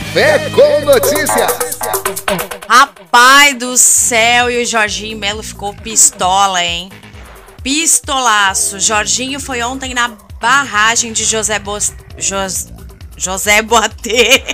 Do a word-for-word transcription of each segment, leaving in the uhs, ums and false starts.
Café com Notícias. Rapaz do céu, e o Jorginho Melo ficou pistola, hein? Pistolaço. Jorginho foi ontem na barragem de José Bo... Jos... José Boatê.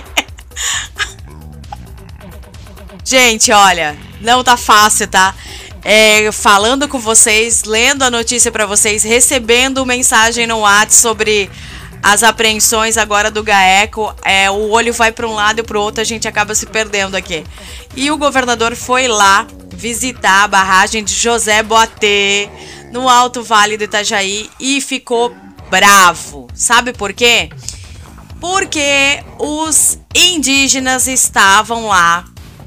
Gente, olha, não tá fácil, tá? É, falando com vocês, lendo a notícia pra vocês, recebendo mensagem no WhatsApp sobre as apreensões agora do GAECO, é, o olho vai para um lado e para o outro, a gente acaba se perdendo aqui. E o governador foi lá visitar a barragem de José Boatê, no Alto Vale do Itajaí, e ficou bravo. Sabe por quê? Porque os indígenas estavam lá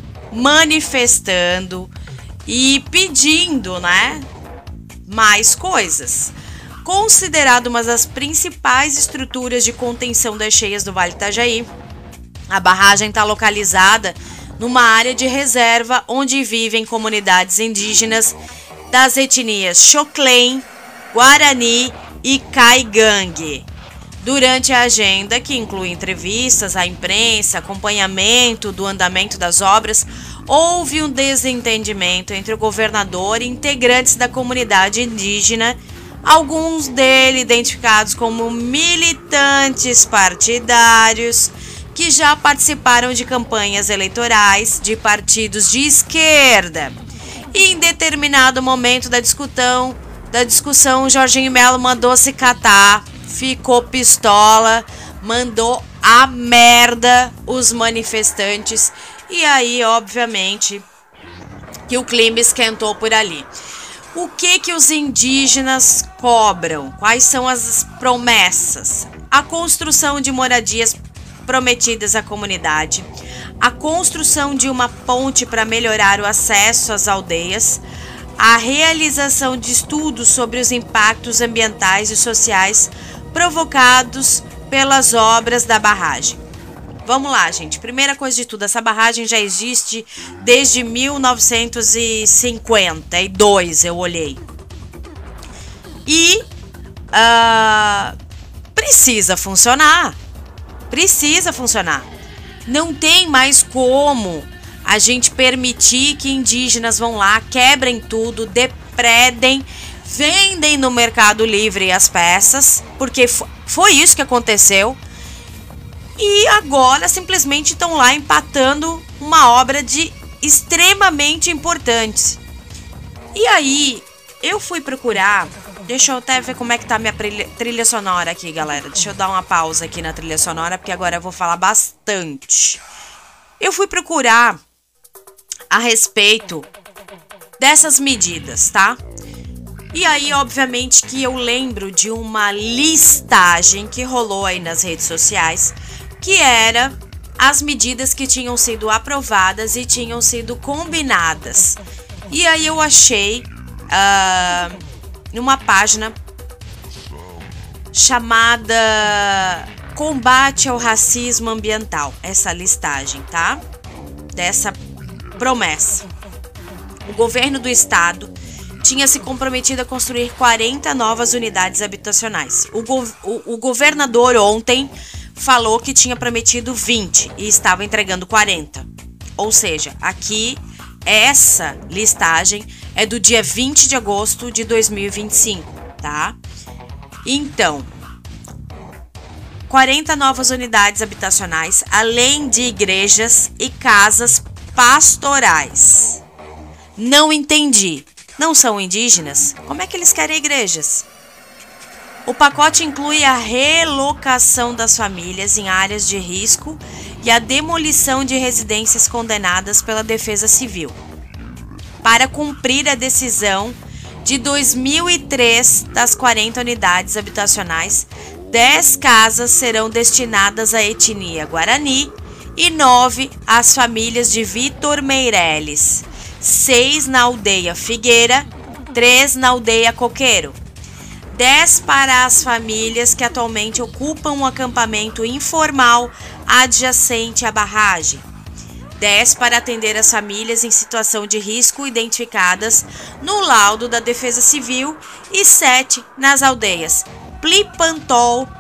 manifestando e pedindo, né, mais coisas. Considerado uma das principais estruturas de contenção das cheias do Vale do Itajaí, a barragem está localizada numa área de reserva onde vivem comunidades indígenas das etnias Xoclen, Guarani e Caigangue. Durante a agenda, que inclui entrevistas à imprensa, acompanhamento do andamento das obras, houve um desentendimento entre o governador e integrantes da comunidade indígena, alguns deles identificados como militantes partidários que já participaram de campanhas eleitorais de partidos de esquerda. E em determinado momento da discussão, da discussão, Jorginho Melo mandou se catar, ficou pistola, mandou a merda os manifestantes. E aí, obviamente, que o clima esquentou por ali. O que que os indígenas cobram? Quais são as promessas? A construção de moradias prometidas à comunidade, a construção de uma ponte para melhorar o acesso às aldeias, a realização de estudos sobre os impactos ambientais e sociais provocados pelas obras da barragem. Vamos lá, gente. Primeira coisa de tudo, essa barragem já existe desde mil novecentos e cinquenta e dois, eu olhei. E uh, precisa funcionar. Precisa funcionar. Não tem mais como a gente permitir que indígenas vão lá, quebrem tudo, depredem, vendem no Mercado Livre as peças, porque foi isso que aconteceu. E agora simplesmente estão lá empatando uma obra de extremamente importante. E aí, eu fui procurar. Deixa eu até ver como é que tá a minha trilha sonora aqui, galera. Deixa eu dar uma pausa aqui na trilha sonora, porque agora eu vou falar bastante. Eu fui procurar a respeito dessas medidas, tá? E aí, obviamente, que eu lembro de uma listagem que rolou aí nas redes sociais, que era as medidas que tinham sido aprovadas e tinham sido combinadas. E aí eu achei uh, numa página chamada Combate ao Racismo Ambiental, essa listagem, tá? Dessa promessa. O governo do estado tinha se comprometido a construir quarenta novas unidades habitacionais. O, go o, o governador ontem falou que tinha prometido vinte e estava entregando quarenta. Ou seja, aqui, essa listagem é do dia vinte de agosto de dois mil e vinte e cinco, tá? Então, quarenta novas unidades habitacionais, além de igrejas e casas pastorais. Não entendi. Não são indígenas? Como é que eles querem igrejas? O pacote inclui a relocação das famílias em áreas de risco e a demolição de residências condenadas pela Defesa Civil. Para cumprir a decisão de dois mil e três das quarenta unidades habitacionais, dez casas serão destinadas à etnia Guarani e nove às famílias de Vitor Meireles, seis na aldeia Figueira, três na aldeia Coqueiro, dez para as famílias que atualmente ocupam um acampamento informal adjacente à barragem, dez para atender as famílias em situação de risco identificadas no laudo da Defesa Civil e sete nas aldeias Plipantol,